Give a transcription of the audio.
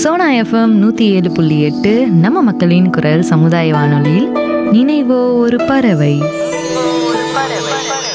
Sona FM 107.8 நம்ம மக்களின் குரல் சமுதாய வானொலியில் நினைவோ ஒரு பறவை.